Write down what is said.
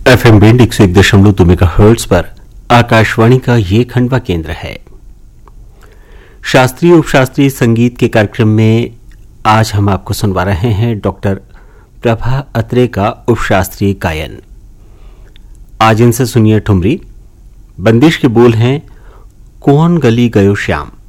FM band 101.2 megahertz पर आकाशवाणी का ये खंडवा केंद्र है। शास्त्रीय उपशास्त्रीय संगीत के कार्यक्रम में आज हम आपको सुनवा रहे हैं डॉक्टर प्रभा अत्रे का उपशास्त्रीय गायन। आज इनसे सुनिए ठुमरी। बंदिश के बोल हैं, कौन गली गयो श्याम।